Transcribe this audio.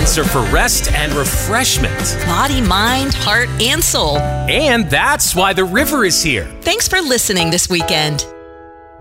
epicenter for rest and refreshment. Body, mind, heart, and soul. And that's why the river is here. Thanks for listening this weekend.